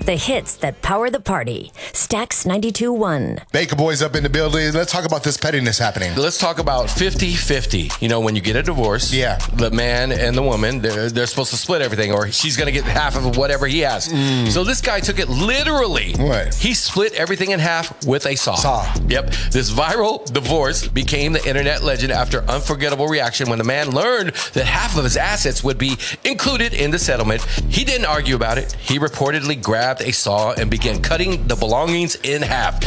The hits that power the party. Stax 92.1. Baker Boys up in the building. Let's talk about this pettiness happening. Let's talk about 50-50. You know, when you get a divorce, the man and the woman, they're supposed to split everything, or she's going to get half of whatever he has. So this guy took it literally. What? He split everything in half with a saw. Yep. This viral divorce became the internet legend after unforgettable reaction when the man learned that half of his assets would be included in the settlement. He didn't argue about it. He reportedly grabbed a saw and began cutting the belongings in half.